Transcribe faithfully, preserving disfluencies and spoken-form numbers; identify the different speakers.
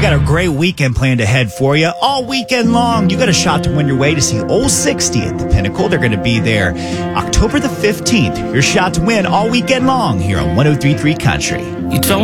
Speaker 1: got a great weekend planned ahead for you. All weekend long, you got a shot to win your way to see Old sixty at the Pinnacle. They're going to be there October the fifteenth. Your shot to win all weekend long here on one oh three point three Country.
Speaker 2: You don't